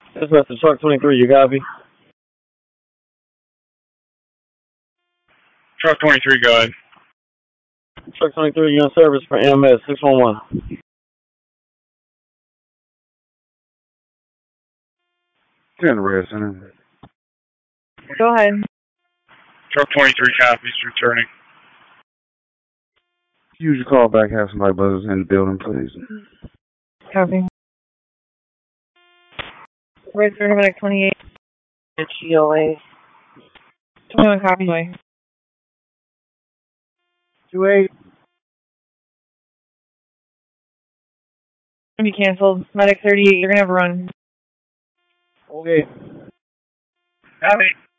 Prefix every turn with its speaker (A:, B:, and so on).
A: This is Truck 23, you copy?
B: Truck 23, go ahead.
A: Truck 23, you on service for MS 611.
C: You're in the red center.
D: Go ahead.
B: Truck 23 copies, returning.
C: Use your call back, have somebody buzzers in the building, please.
D: Copy. Red Center 28.
A: GOA.
D: 21 copy.
A: 28.
D: Gonna be canceled. Medic 38, you're gonna have a run.
A: Okay.
B: Copy.